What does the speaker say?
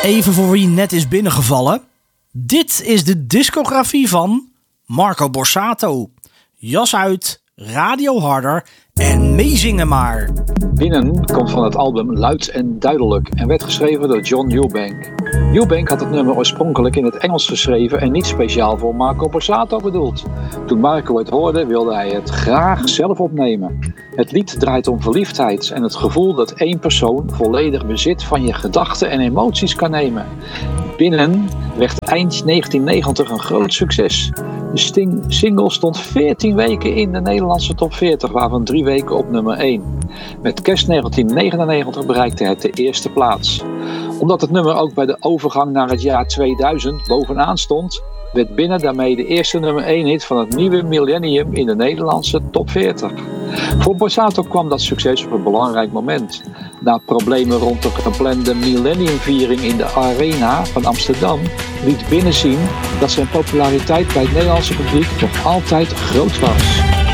Even voor wie net is binnengevallen. Dit is de discografie van Marco Borsato. Jas uit, radio harder en meezingen maar. Binnen komt van het album Luid en Duidelijk en werd geschreven door John Eubank. Eubank had het nummer oorspronkelijk in het Engels geschreven en niet speciaal voor Marco Borsato bedoeld. Toen Marco het hoorde, wilde hij het graag zelf opnemen. Het lied draait om verliefdheid en het gevoel dat één persoon volledig bezit van je gedachten en emoties kan nemen. Binnen werd eind 1990 een groot succes. De single stond 14 weken in de Nederlandse top 40, waarvan 3 weken op nummer 1. Met kerst 1999 bereikte het de eerste plaats. Omdat het nummer ook bij de overgang naar het jaar 2000 bovenaan stond, werd Binnen daarmee de eerste nummer 1 hit van het nieuwe millennium in de Nederlandse top 40. Voor Borsato kwam dat succes op een belangrijk moment. Na problemen rond de geplande millenniumviering in de Arena van Amsterdam liet Binnen zien dat zijn populariteit bij het Nederlandse publiek nog altijd groot was.